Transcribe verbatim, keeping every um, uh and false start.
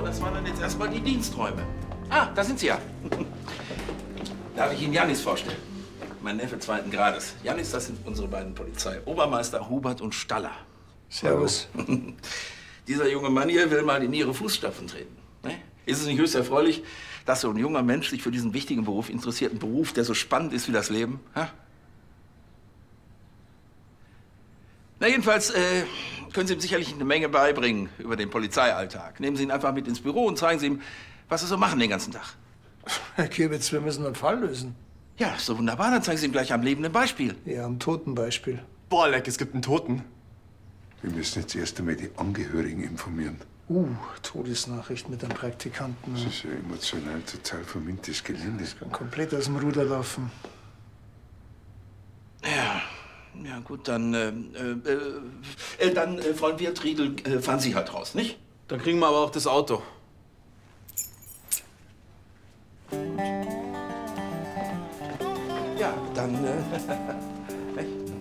das waren dann jetzt erstmal die Diensträume. Ah, da sind Sie ja. Darf ich Ihnen Jannis vorstellen? Mein Neffe zweiten Grades. Jannis, das sind unsere beiden Polizei-Obermeister Hubert und Staller. Servus. Dieser junge Mann hier will mal in Ihre Fußstapfen treten. Ne? Ist es nicht höchst erfreulich, dass so ein junger Mensch sich für diesen wichtigen Beruf interessiert? Ein Beruf, der so spannend ist wie das Leben? Ha? Na jedenfalls äh, können Sie ihm sicherlich eine Menge beibringen über den Polizeialltag. Nehmen Sie ihn einfach mit ins Büro und zeigen Sie ihm, was Sie so machen den ganzen Tag. Herr Kiewitz, wir müssen einen Fall lösen. Ja, ist so wunderbar. Dann zeigen Sie ihm gleich am lebenden Beispiel. Ja, am Totenbeispiel. Boah, Leck, es gibt einen Toten. Wir müssen jetzt erst einmal die Angehörigen informieren. Uh, Todesnachricht mit einem Praktikanten. Das ist ja emotional total vermintes Gelände. Das kann komplett aus dem Ruder laufen. Ja, ja gut, dann, äh, äh, äh, dann, äh, Freund Wirt, Riedel, äh, fahren Sie halt raus, nicht? Dann kriegen wir aber auch das Auto. Ja, dann, äh,